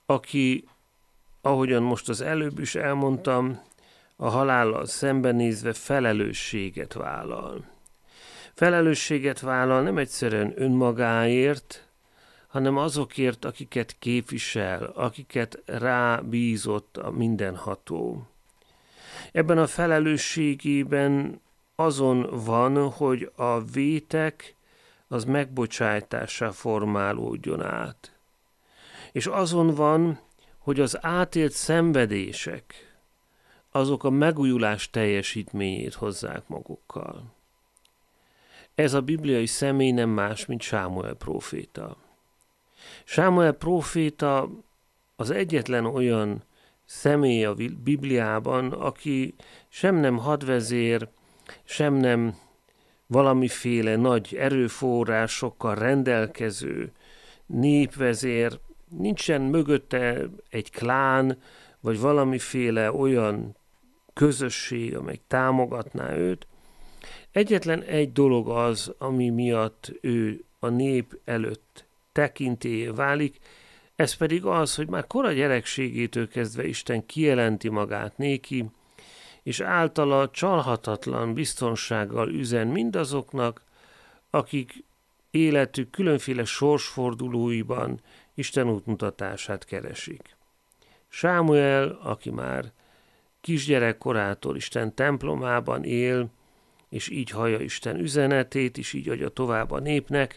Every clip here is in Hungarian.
aki, ahogyan most az előbb is elmondtam, a halállal szembenézve felelősséget vállal. Felelősséget vállal nem egyszerűen önmagáért, hanem azokért, akiket képvisel, akiket rábízott a mindenható. Ebben a felelősségében azon van, hogy a vétek az megbocsájtássá formálódjon át. És azon van, hogy az átélt szenvedések, azok a megújulás teljesítményét hozzák magukkal. Ez a bibliai személy nem más, mint Sámuel próféta. Sámuel próféta az egyetlen olyan személy a Bibliában, aki sem nem hadvezér, sem nem valamiféle nagy erőforrásokkal rendelkező népvezér, nincsen mögötte egy klán, vagy valamiféle olyan közösség, amely támogatná őt. Egyetlen egy dolog az, ami miatt ő a nép előtt tekintélyé válik, ez pedig az, hogy már kora gyerekségétől kezdve Isten kijelenti magát néki, és általa csalhatatlan biztonsággal üzen mindazoknak, akik életük különféle sorsfordulóiban Isten útmutatását keresik. Sámuel, aki már kisgyerekkorától Isten templomában él, és így hallja Isten üzenetét, és így adja tovább a népnek,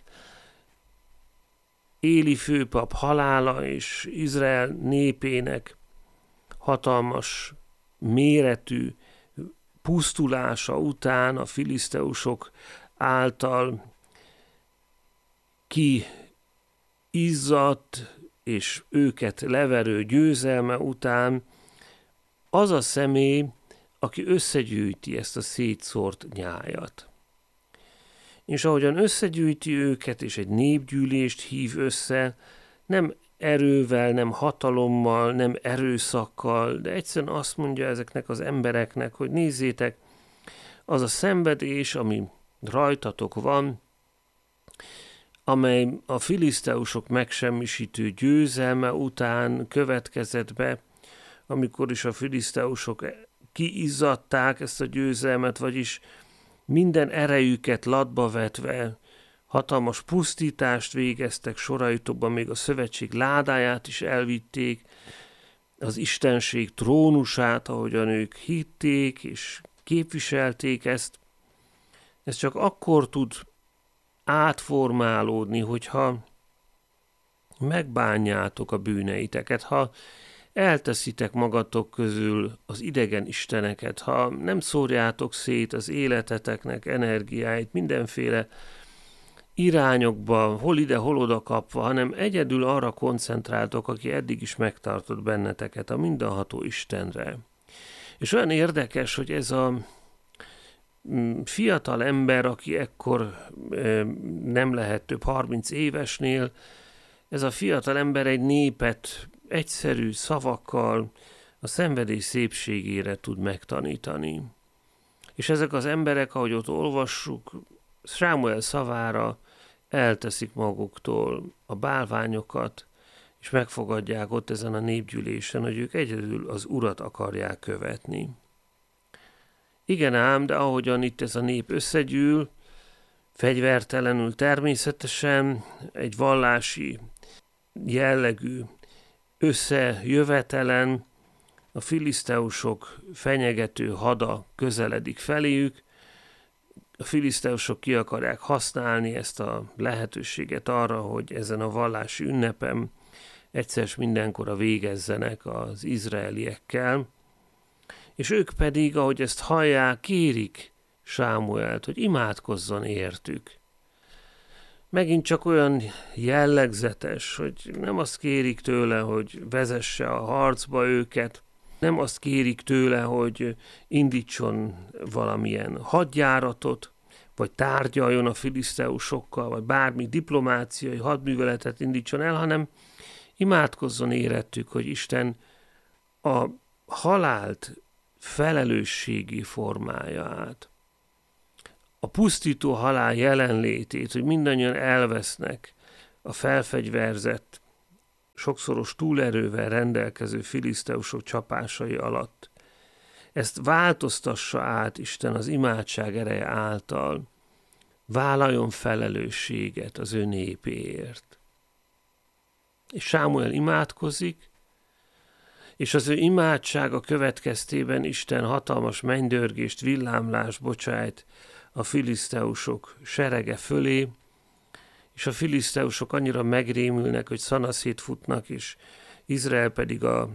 Éli főpap halála és Izrael népének hatalmas méretű pusztulása után a filiszteusok által kiizzadt és őket leverő győzelme után az a személy, aki összegyűjti ezt a szétszórt nyájat. És ahogyan összegyűjti őket, és egy népgyűlést hív össze, nem erővel, nem hatalommal, nem erőszakkal, de egyszerűen azt mondja ezeknek az embereknek, hogy nézzétek, az a szenvedés, ami rajtatok van, amely a filiszteusok megsemmisítő győzelme után következett be, amikor is a filiszteusok kiizzadták ezt a győzelmet, vagyis minden erejüket latba vetve hatalmas pusztítást végeztek soraitokban, még a szövetség ládáját is elvitték, az istenség trónusát, ahogyan ők hitték és képviselték ezt. Ez csak akkor tud átformálódni, hogyha megbánjátok a bűneiteket, ha elteszitek magatok közül az idegen isteneket, ha nem szórjátok szét az életeteknek energiáit mindenféle irányokba, hol ide, hol oda kapva, hanem egyedül arra koncentráltok, aki eddig is megtartott benneteket, a mindenható Istenre. És olyan érdekes, hogy ez a fiatal ember, aki ekkor nem lehet több 30 évesnél, ez a fiatal ember egy népet egyszerű szavakkal a szenvedés szépségére tud megtanítani. És ezek az emberek, ahogy ott olvassuk, Sámuel szavára elteszik maguktól a bálványokat, és megfogadják ott ezen a népgyűlésen, hogy ők egyedül az Urat akarják követni. Igen ám, de ahogyan itt ez a nép összegyűl, fegyvertelenül természetesen, egy vallási jellegű összejövetelen, a filiszteusok fenyegető hada közeledik feléjük, a filiszteusok ki akarják használni ezt a lehetőséget arra, hogy ezen a vallási ünnepen egyszer mindenkorra végezzenek az izraeliekkel, és ők pedig, ahogy ezt hallják, kérik Sámuelt, hogy imádkozzon értük. Megint csak olyan jellegzetes, hogy nem azt kérik tőle, hogy vezesse a harcba őket, nem azt kérik tőle, hogy indítson valamilyen hadjáratot, vagy tárgyaljon a filiszteusokkal, vagy bármi diplomáciai hadműveletet indítson el, hanem imádkozzon érettük, hogy Isten a halált felelősségi formája át. A pusztító halál jelenlétét, hogy mindannyian elvesznek a felfegyverzett sokszoros túlerővel rendelkező filiszteusok csapásai alatt. Ezt változtassa át Isten az imádság ereje által, vállaljon felelősséget az ő népéért. És Sámuel imádkozik, és az ő imádsága következtében Isten hatalmas mennydörgést, villámlást bocsájt a filiszteusok serege fölé, és a filiszteusok annyira megrémülnek, hogy szanaszét futnak, és Izrael pedig a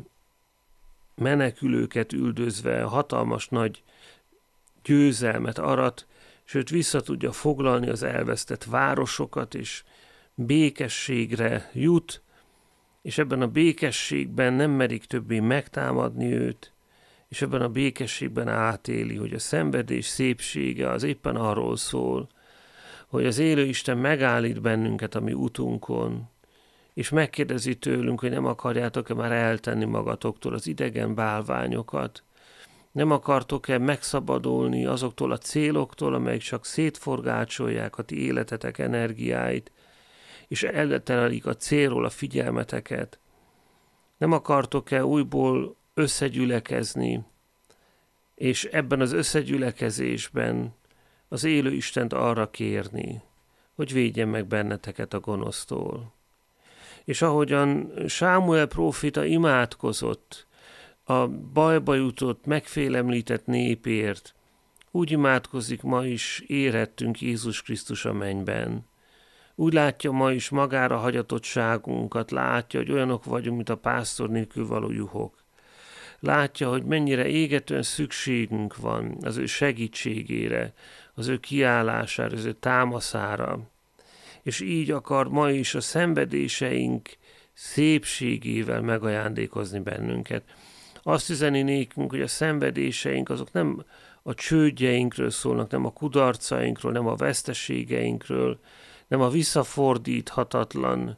menekülőket üldözve hatalmas nagy győzelmet arat, sőt vissza tudja foglalni az elvesztett városokat, és békességre jut, és ebben a békességben nem merik többé megtámadni őt, és ebben a békességben átéli, hogy a szenvedés szépsége az éppen arról szól, hogy az élő Isten megállít bennünket a mi utunkon, és megkérdezi tőlünk, hogy nem akarjátok-e már eltenni magatoktól az idegen bálványokat, nem akartok-e megszabadulni azoktól a céloktól, amelyek csak szétforgácsolják a ti életetek energiáit, és elterelik a célról a figyelmeteket. Nem akartok-e újból összegyülekezni, és ebben az összegyülekezésben az élő Istent arra kérni, hogy védjen meg benneteket a gonosztól. És ahogyan Sámuel próféta imádkozott a bajba jutott, megfélemlített népért, úgy imádkozik ma is érettünk Jézus Krisztus a mennyben. Úgy látja ma is magára hagyatottságunkat, látja, hogy olyanok vagyunk, mint a pásztor nélkül való juhok. Látja, hogy mennyire égetően szükségünk van az ő segítségére, az ő kiállására, az ő támaszára. És így akar ma is a szenvedéseink szépségével megajándékozni bennünket. Azt üzeni nékünk, hogy a szenvedéseink azok nem a csődjeinkről szólnak, nem a kudarcainkról, nem a veszteségeinkről, nem a visszafordíthatatlan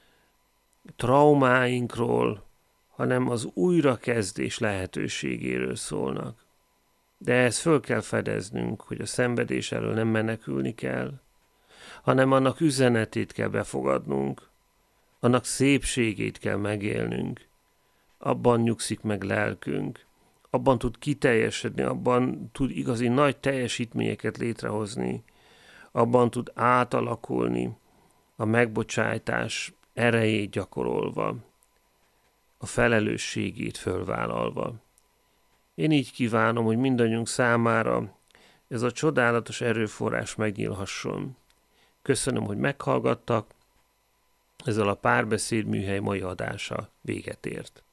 traumáinkról, hanem az újrakezdés lehetőségéről szólnak. De ezt föl kell fedeznünk, hogy a szenvedés elől nem menekülni kell, hanem annak üzenetét kell befogadnunk, annak szépségét kell megélnünk, abban nyugszik meg lelkünk, abban tud kiteljesedni, abban tud igazi nagy teljesítményeket létrehozni, abban tud átalakulni a megbocsájtás erejét gyakorolva, a felelősségét fölvállalva. Én így kívánom, hogy mindannyiunk számára ez a csodálatos erőforrás megnyílhasson. Köszönöm, hogy meghallgattak, ezzel a Párbeszéd műhely mai adása véget ért.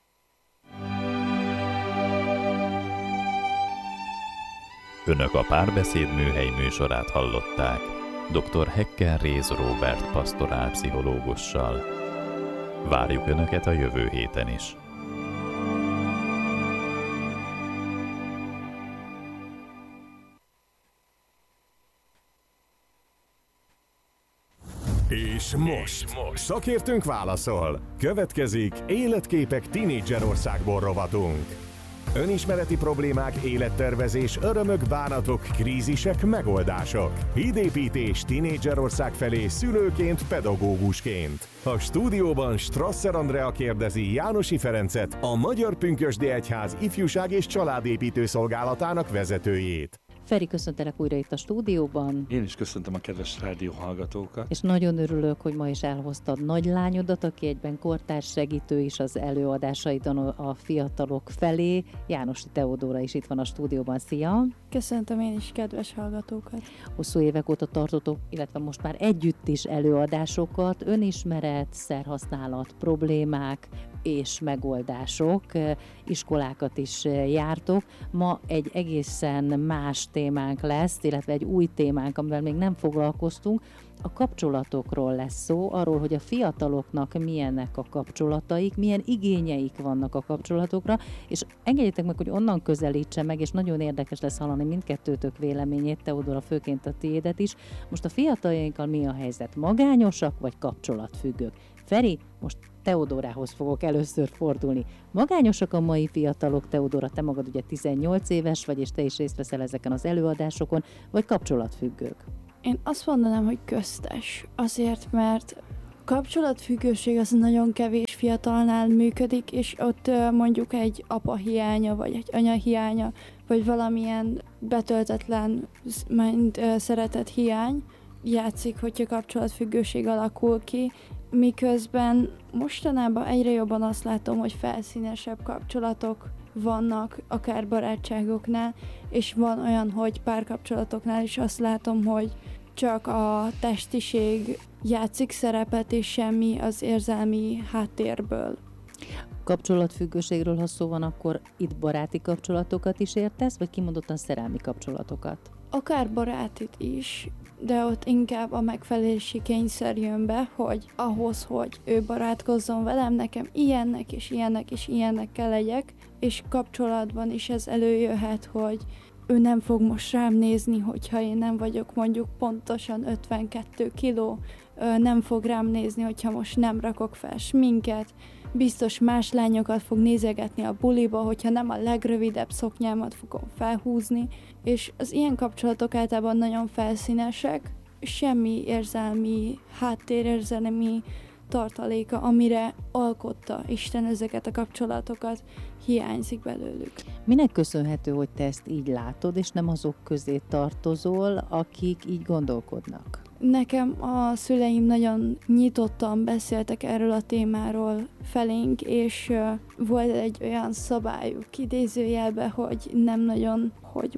Önök a Párbeszéd műhely műsorát hallották dr. Hekker Réz Róbert pastorálpszichológussal. Várjuk Önöket a jövő héten is. És most szakértőnk válaszol. Következik Életképek tínédzserországból rovatunk. Önismereti problémák, élettervezés, örömök, bánatok, krízisek, megoldások. Hídépítés tínédzserország felé szülőként, pedagógusként. A stúdióban Strasser Andrea kérdezi Jánosi Ferencet, a Magyar Pünkösdi Egyház ifjúság és családépítő szolgálatának vezetőjét. Feri, köszöntelek újra itt a stúdióban. Én is köszöntöm a kedves rádióhallgatókat. És nagyon örülök, hogy ma is elhoztad nagylányodat, aki egyben kortárs segítő is az előadásaidon a fiatalok felé. Jánosi Teodóra is itt van a stúdióban. Szia! Köszöntöm én is kedves hallgatókat. Hosszú évek óta tartotok, illetve most már együtt is előadásokat, önismeret, szerhasználat, problémák és megoldások, iskolákat is jártok. Ma egy egészen más témánk lesz, illetve egy új témánk, amivel még nem foglalkoztunk. A kapcsolatokról lesz szó, arról, hogy a fiataloknak milyenek a kapcsolataik, milyen igényeik vannak a kapcsolatokra, és engedjétek meg, hogy onnan közelítse meg, és nagyon érdekes lesz hallani mindkettőtök véleményét, Teodora, főként a tiédet is. Most a fiataljainkkal mi a helyzet? Magányosak vagy kapcsolatfüggők? Feri, most Teodorához fogok először fordulni. Magányosak a mai fiatalok, Teodora, te magad ugye 18 éves vagy, és te is részt veszel ezeken az előadásokon, vagy kapcsolatfüggők? Én azt mondanám, hogy köztes. Azért, mert kapcsolatfüggőség az nagyon kevés fiatalnál működik, és ott mondjuk egy apa hiánya, vagy egy anya hiánya, vagy valamilyen betöltetlen szeretet hiány játszik, hogyha kapcsolatfüggőség alakul ki, miközben mostanában egyre jobban azt látom, hogy felszínesebb kapcsolatok vannak, akár barátságoknál, és van olyan, hogy párkapcsolatoknál is azt látom, hogy csak a testiség játszik szerepet, és semmi az érzelmi háttérből. Kapcsolatfüggőségről, ha szó van, akkor itt baráti kapcsolatokat is értesz, vagy kimondottan szerelmi kapcsolatokat? Akár barátit is, de ott inkább a megfelelési kényszer jön be, hogy ahhoz, hogy ő barátkozzon velem, nekem ilyennek és ilyennek és ilyennek kell legyek, és kapcsolatban is ez előjöhet, hogy ő nem fog most rám nézni, hogyha én nem vagyok mondjuk pontosan 52 kiló, nem fog rám nézni, hogyha most nem rakok fel sminket, biztos más lányokat fog nézegetni a buliba, hogyha nem a legrövidebb szoknyámat fogom felhúzni, és az ilyen kapcsolatok általában nagyon felszínesek, semmi érzelmi érzelmi tartaléka, amire alkotta Isten ezeket a kapcsolatokat, hiányzik belőlük. Minek köszönhető, hogy te ezt így látod, és nem azok közé tartozol, akik így gondolkodnak? Nekem a szüleim nagyon nyitottan beszéltek erről a témáról felénk, és volt egy olyan szabályuk idézőjelbe, hogy nem nagyon,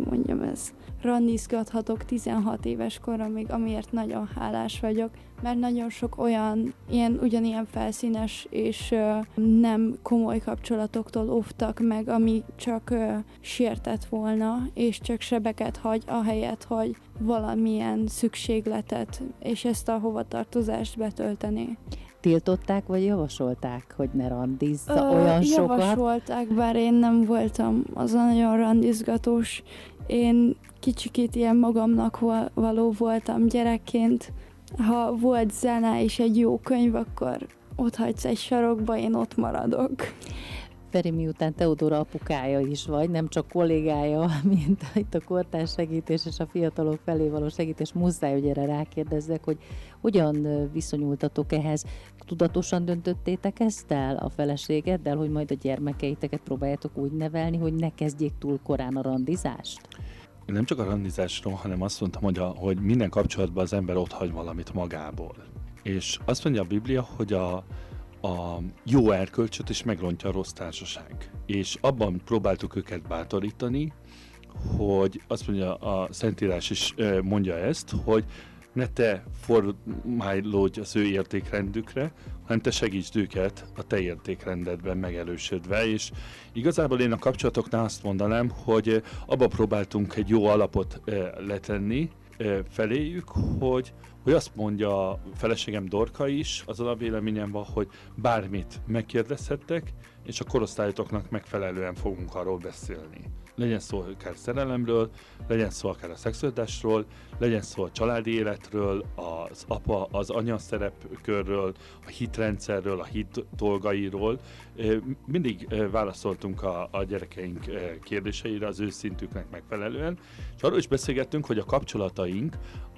randizgathatok 16 éves koromig, amiért nagyon hálás vagyok, mert nagyon sok olyan, ugyanilyen felszínes és nem komoly kapcsolatoktól óvtak meg, ami csak sértett volna, és csak sebeket hagy, ahelyett, hogy valamilyen szükségletet, és ezt a hovatartozást betöltené. Tiltották, vagy javasolták, hogy ne randizz olyan sokat? Javasolták, bár én nem voltam az a nagyon randizgatós. Én kicsikét ilyen magamnak való voltam gyerekként. Ha volt zene és egy jó könyv, akkor ott hagysz egy sarokba, én ott maradok. Feri, miután Teodóra apukája is vagy, nem csak kollégája, mint itt a kortárs segítés és a fiatalok felé való segítés, muszáj, hogy erre rákérdezzek, hogy hogyan viszonyultatok ehhez? Tudatosan döntöttétek ezt el a feleségeddel, hogy majd a gyermekeiteket próbáljátok úgy nevelni, hogy ne kezdjék túl korán a randizást? Én nem csak a randizásról, hanem azt mondtam, hogy minden kapcsolatban az ember ott hagy valamit magából. És azt mondja a Biblia, hogy a jó erkölcsöt is megrontja a rossz társaság. És abban próbáltuk őket bátorítani, hogy azt mondja, a Szentírás is mondja ezt, hogy ne te formálódj az ő értékrendükre, hanem te segítsd őket a te értékrendedben megerősödve, és igazából én a kapcsolatoknál azt mondanám, hogy abba próbáltunk egy jó alapot letenni feléjük, hogy azt mondja a feleségem Dorka is, azon a véleményem van, hogy bármit megkérdezhettek, és a korosztályotoknak megfelelően fogunk arról beszélni. Legyen szó akár szerelemről, legyen szó akár a szexualitásról, legyen szó a családi életről, az apa, az anya szerepkörről, a hitrendszerről, a hit dolgairól. Mindig válaszoltunk a gyerekeink kérdéseire az ő szintüknek megfelelően, és arról is beszélgettünk, hogy a kapcsolataink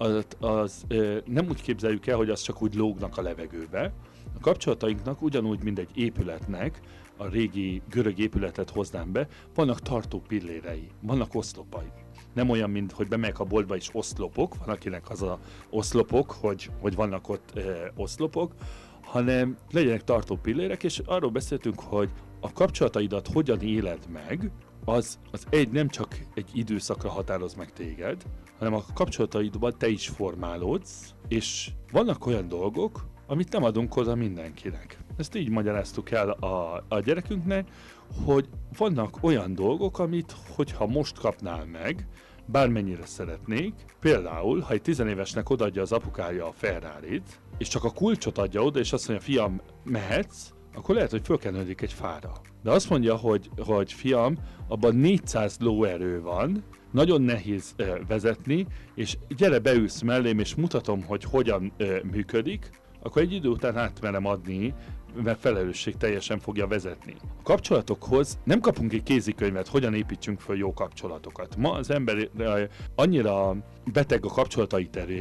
az nem úgy képzeljük el, hogy az csak úgy lógnak a levegőbe. A kapcsolatainknak ugyanúgy, mint egy épületnek, a régi görög épületet hoznám be, vannak tartó pillérei, vannak oszlopai. Nem olyan, mint hogy bemegyek a boltba és oszlopok, van akinek az a oszlopok, hogy vannak ott oszlopok, hanem legyenek tartó pillérek, és arról beszéltünk, hogy a kapcsolataidat hogyan éled meg, az nem csak egy időszakra határoz meg téged, hanem a kapcsolataidban te is formálódsz, és vannak olyan dolgok, amit nem adunk oda mindenkinek. Ezt így magyaráztuk el a gyerekünknek, hogy vannak olyan dolgok, amit, hogyha most kapnál meg, bármennyire szeretnék, például, ha egy 10 évesnek odaadja az apukája a Ferrarit, és csak a kulcsot adja oda, és azt mondja, fiam, mehetsz, akkor lehet, hogy fölkenődik egy fára. De azt mondja, hogy fiam, abban 400 lóerő van, nagyon nehéz vezetni, és gyere beülsz mellém, és mutatom, hogy hogyan működik, akkor egy idő után átmerem adni, mert felelősség teljesen fogja vezetni. A kapcsolatokhoz nem kapunk egy kézikönyvet, hogyan építsünk föl jó kapcsolatokat. Ma az ember annyira beteg a kapcsolatai terén,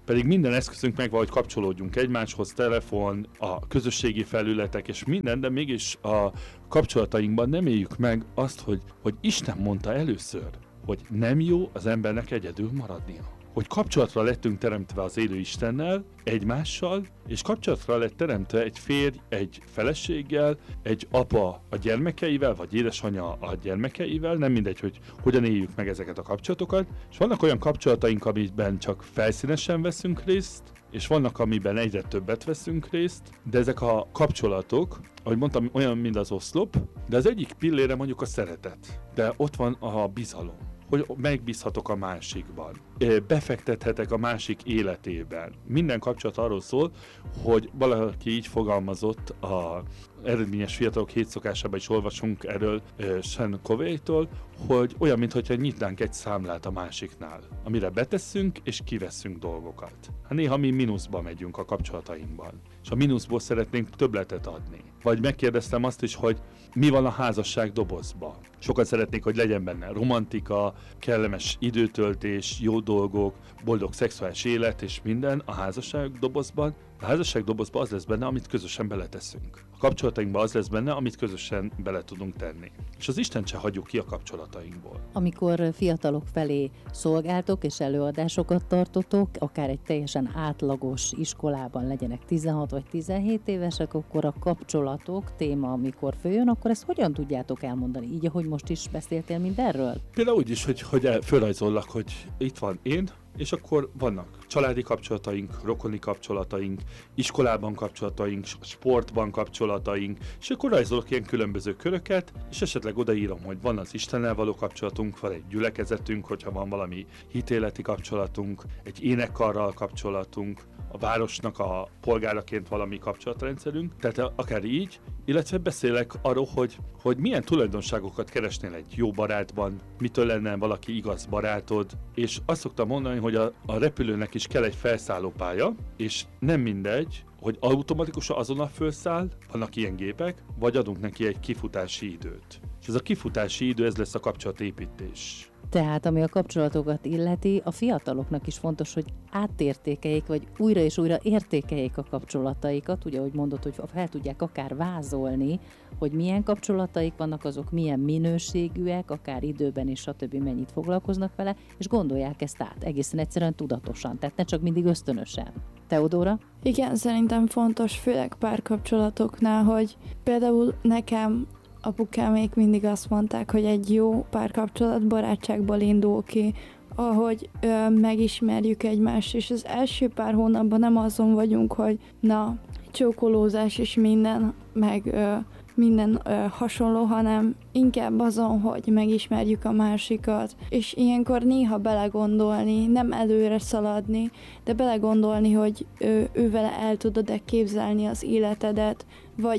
pedig minden eszközünk megvan, hogy kapcsolódjunk egymáshoz, telefon, a közösségi felületek és minden, de mégis a kapcsolatainkban nem éljük meg azt, hogy Isten mondta először, hogy nem jó az embernek egyedül maradnia. Hogy kapcsolatra lettünk teremtve az élő Istennel, egymással, és kapcsolatra lett teremtve egy férj, egy feleséggel, egy apa a gyermekeivel, vagy édesanyja a gyermekeivel, nem mindegy, hogy hogyan éljük meg ezeket a kapcsolatokat, és vannak olyan kapcsolataink, amiben csak felszínesen veszünk részt, és vannak, amiben egyre többet veszünk részt, de ezek a kapcsolatok, ahogy mondtam, olyan, mint az oszlop, de az egyik pillére mondjuk a szeretet, de ott van a bizalom, hogy megbízhatok a másikban, befektethetek a másik életében. Minden kapcsolat arról szól, hogy valaki így fogalmazott a Eredményes Fiatalok 7 szokásában is olvasunk erről Sean Covey-tól, hogy olyan, mintha nyitnánk egy számlát a másiknál, amire betesszünk és kiveszünk dolgokat. Hát néha mi mínuszba megyünk a kapcsolatainkban, és a mínuszból szeretnénk többletet adni. Vagy megkérdeztem azt is, hogy mi van a házasság dobozban. Sokan szeretnék, hogy legyen benne romantika, kellemes időtöltés, jó dolgok, boldog szexuális élet és minden a házasság dobozban. A házasság dobozban az lesz benne, amit közösen beleteszünk. A kapcsolatainkban az lesz benne, amit közösen bele tudunk tenni. És az Istent se hagyjuk ki a kapcsolatainkból. Amikor fiatalok felé szolgáltok és előadásokat tartotok, akár egy teljesen átlagos iskolában legyenek 16 vagy 17 évesek, akkor a kapcsolatok téma, amikor följön, akkor ezt hogyan tudjátok elmondani? Így, ahogy most is beszéltél mindenről? Például úgy is, hogy fölrajzollak, hogy itt van én, és akkor vannak családi kapcsolataink, rokoni kapcsolataink, iskolában kapcsolataink, sportban kapcsolataink, és akkor rajzolok ilyen különböző köröket, és esetleg odaírom, hogy van az Istennel való kapcsolatunk, van egy gyülekezetünk, hogyha van valami hitéleti kapcsolatunk, egy énekkarral kapcsolatunk, a városnak a polgáraként valami kapcsolatrendszerünk, tehát akár így, illetve beszélek arról, hogy milyen tulajdonságokat keresnél egy jó barátban, mitől lenne valaki igaz barátod, és azt szoktam mondani, hogy a repülőnek is kell egy felszállópálya, és nem mindegy, hogy automatikusan azonnal felszáll, vannak ilyen gépek, vagy adunk neki egy kifutási időt. És ez a kifutási idő, ez lesz a kapcsolatépítés. Tehát, ami a kapcsolatokat illeti, a fiataloknak is fontos, hogy átértékeljék, vagy újra és újra értékeljék a kapcsolataikat, ugye, ahogy mondod, hogy fel tudják akár vázolni, hogy milyen kapcsolataik vannak, azok milyen minőségűek, akár időben és stb. Mennyit foglalkoznak vele, és gondolják ezt át, egészen egyszerűen tudatosan, tehát ne csak mindig ösztönösen. Teodóra? Igen, szerintem fontos, főleg párkapcsolatoknál, hogy például nekem apukámék mindig azt mondták, hogy egy jó párkapcsolat barátságból indul ki, ahogy megismerjük egymást, és az első pár hónapban nem azon vagyunk, hogy na, csókolózás és minden, meg minden hasonló, hanem inkább azon, hogy megismerjük a másikat, és ilyenkor néha belegondolni, nem előre szaladni, de belegondolni, hogy ővele el tudod-e képzelni az életedet, vagy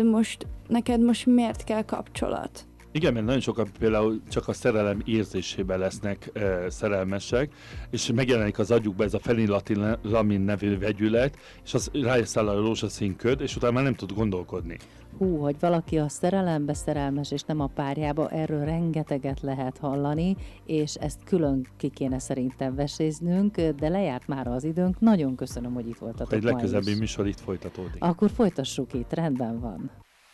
neked most miért kell kapcsolat. Igen, mert nagyon sokan például csak a szerelem érzésében lesznek szerelmesek, és megjelenik az agyukba ez a fenilatilamin nevű vegyület, és az rájösszáll a rózsaszín köd, és utána már nem tud gondolkodni. Hogy valaki a szerelembe szerelmes, és nem a párjába, erről rengeteget lehet hallani, és ezt külön ki kéne szerintem veséznünk, de lejárt már az időnk. Nagyon köszönöm, hogy itt voltatok egy ma legközelebbi is. műsor itt folytatódik. Akkor folytassuk itt, rendben van.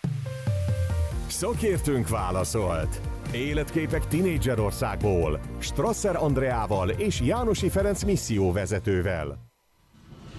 Szakértőnk válaszolt. Életképek Tinédzserországból. Strasser Andreával és Jánosi Ferenc misszióvezetővel.